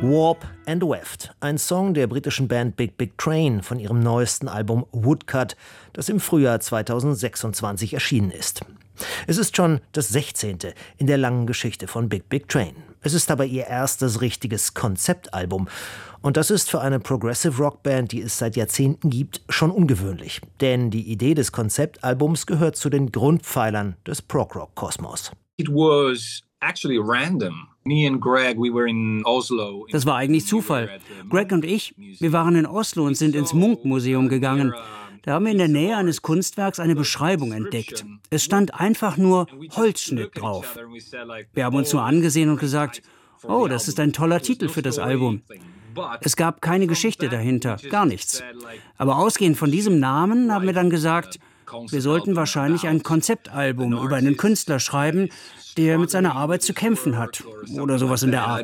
Warp and Weft, ein Song der britischen Band Big Big Train von ihrem neuesten Album Woodcut, das im Frühjahr 2026 erschienen ist. Es ist schon das 16. in der langen Geschichte von Big Big Train. Es ist aber ihr erstes richtiges Konzeptalbum. Und das ist für eine Progressive Rock Band, die es seit Jahrzehnten gibt, schon ungewöhnlich. Denn die Idee des Konzeptalbums gehört zu den Grundpfeilern des Prog-Rock-Kosmos. It was actually random. Me and Greg, we were in Oslo. Das war eigentlich Zufall. Greg und ich, wir waren in Oslo und sind ins Munch-Museum gegangen. Da haben wir in der Nähe eines Kunstwerks eine Beschreibung entdeckt. Es stand einfach nur Holzschnitt drauf. Wir haben uns nur angesehen und gesagt, oh, das ist ein toller Titel für das Album. Es gab keine Geschichte dahinter, gar nichts. Aber ausgehend von diesem Namen haben wir dann gesagt, wir sollten wahrscheinlich ein Konzeptalbum über einen Künstler schreiben, der mit seiner Arbeit zu kämpfen hat. Oder sowas in der Art.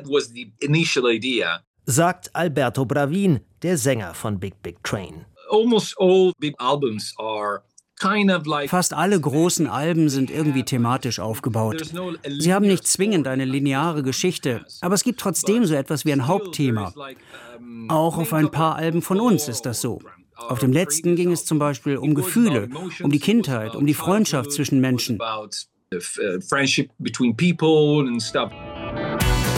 Sagt Alberto Bravin, der Sänger von Big Big Train. Fast alle großen Alben sind irgendwie thematisch aufgebaut. Sie haben nicht zwingend eine lineare Geschichte, aber es gibt trotzdem so etwas wie ein Hauptthema. Auch auf ein paar Alben von uns ist das so. Auf dem letzten ging es zum Beispiel um Gefühle, um die Kindheit, um die Freundschaft zwischen Menschen. Friendship between people and stuff.